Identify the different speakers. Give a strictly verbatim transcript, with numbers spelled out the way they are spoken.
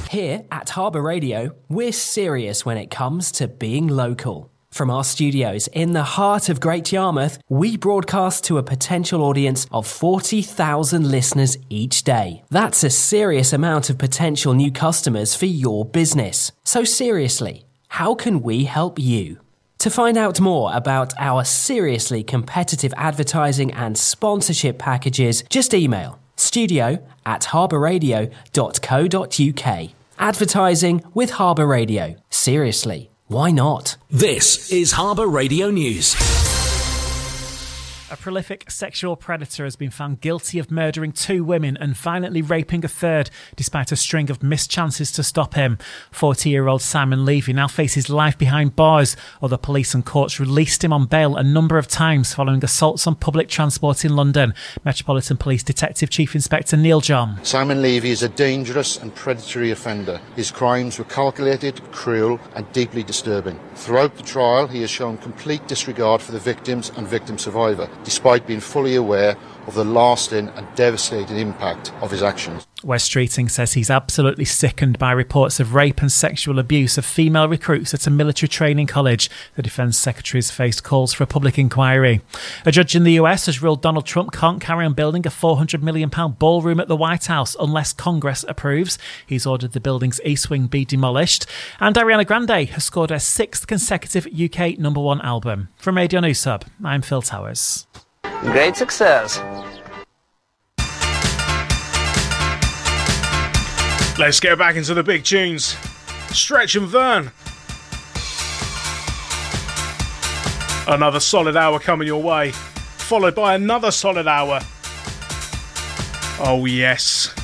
Speaker 1: Here at Harbour Radio, we're serious when it comes to being local. From our studios in the heart of Great Yarmouth, we broadcast to a potential audience of forty thousand listeners each day. That's a serious amount of potential new customers for your business. So seriously, how can we help you? To find out more about our seriously competitive advertising and sponsorship packages, just email studio at harbourradio dot co dot uk. Advertising with Harbour Radio. Seriously, why not?
Speaker 2: This is Harbour Radio News.
Speaker 3: A prolific sexual predator has been found guilty of murdering two women and violently raping a third, despite a string of missed chances to stop him. forty-year-old Simon Levy now faces life behind bars. Other police and courts released him on bail a number of times following assaults on public transport in London. Metropolitan Police Detective Chief Inspector Neil John.
Speaker 4: Simon Levy is a dangerous and predatory offender. His crimes were calculated, cruel and deeply disturbing. Throughout the trial, he has shown complete disregard for the victims and victim survivor, despite being fully aware of the lasting and devastating impact of his actions.
Speaker 3: Wes Streeting says he's absolutely sickened by reports of rape and sexual abuse of female recruits at a military training college. The Defence Secretary has faced calls for a public inquiry. A judge in the U S has ruled Donald Trump can't carry on building a four hundred million pounds ballroom at the White House unless Congress approves. He's ordered the building's east wing be demolished. And Ariana Grande has scored her sixth consecutive U K number one album. From Radio News Hub, I'm Phil Towers.
Speaker 5: Great success.
Speaker 6: Let's get back into the big tunes. Stretch and Vern. Another solid hour coming your way, followed by another solid hour. Oh yes.